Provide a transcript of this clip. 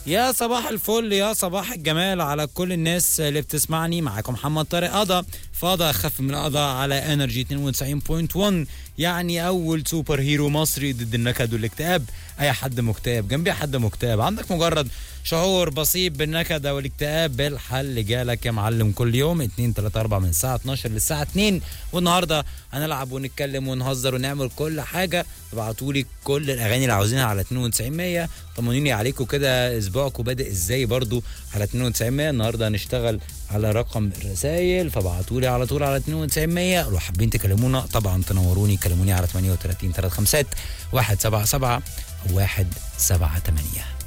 يا صباح الفل، يا صباح الجمال على كل الناس اللي بتسمعني. معاكم محمد طارق قضا فاضة أخف من قضا على انرجي 92.1. يعني أول سوبر هيرو مصري ضد النكد والاكتئاب. أي حد مكتئب جنبي حد مكتئب، عندك مجرد شعور بسيط بالنكد أو الاكتئاب، بالحل جالك يا معلم. كل يوم 2 3 4 من الساعة 12 للساعة 2. والنهاردة هنلعب ونتكلم ونهزر ونعمل كل حاجة. ابعتولي كل الأغاني اللي عاوزينها على 9200. طمنوني عليكم كده، اسبوعكم بادئ ازاي برضو على 9200. النهارده هنشتغل على رقم الرسايل، فابعتولي على طول على 9200. لو حابين تكلمونا طبعا تنوروني، كلموني على 38 35 177 او 178.